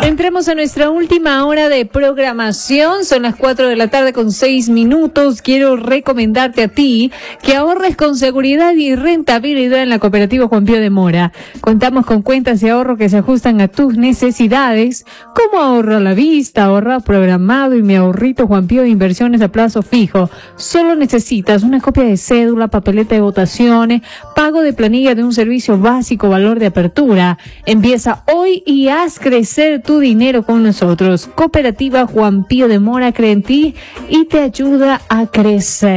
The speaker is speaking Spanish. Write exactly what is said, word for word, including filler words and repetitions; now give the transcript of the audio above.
Entremos a nuestra última hora de programación. Son las cuatro de la tarde con seis minutos. Quiero recomendarte a ti que ahorres con seguridad y rentabilidad en la Cooperativa Juan Pío de Mora. Contamos con cuentas de ahorro que se ajustan a tus necesidades, como ahorro a la vista, ahorro programado y mi ahorrito Juan Pío de inversiones a plazo fijo. Solo necesitas una copia de cédula, papeleta de votaciones, pago de planilla de un servicio básico, valor de apertura. Empieza hoy y haz crecer tu dinero con nosotros. Cooperativa Juan Pío de Mora cree en ti y te ayuda a crecer.